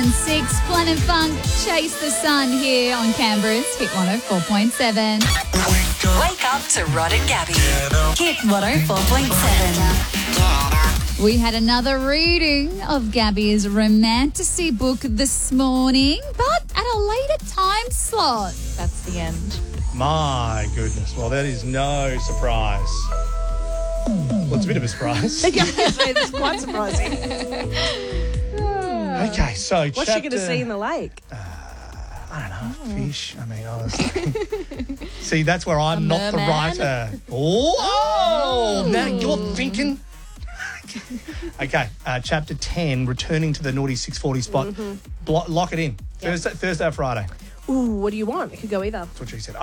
6. Planet Funk, Chase the Sun here on Canberra's Hit 104.7. Wake up to Rod and Gabby. Hit 104.7. We had another reading of Gabby's romantasy book this morning, but at a later time slot. That's the end. My goodness. Well, that is no surprise. Well, it's a bit of a surprise. It's quite surprising. Okay, so What's she going to see in the lake? I don't know, fish. I mean, honestly. See, that's where I'm not the writer. Oh, now you're thinking. Okay, chapter 10, returning to the naughty 640 spot. Lock it in. Thursday or Friday. Ooh, what do you want? It could go either. That's what she said.